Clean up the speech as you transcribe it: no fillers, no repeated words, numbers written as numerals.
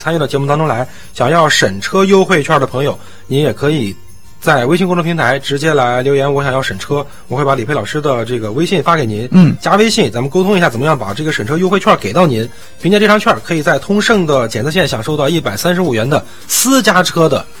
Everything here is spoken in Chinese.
参与到节目当中来，想要审车优惠券的朋友，您也可以在微信公众平台直接来留言，我想要审车，我会把李佩老师的这个微信发给您。加微信，咱们沟通一下怎么样把这个审车优惠券给到您。凭借这张券，可以在通胜的检测线享受到135元的私家车的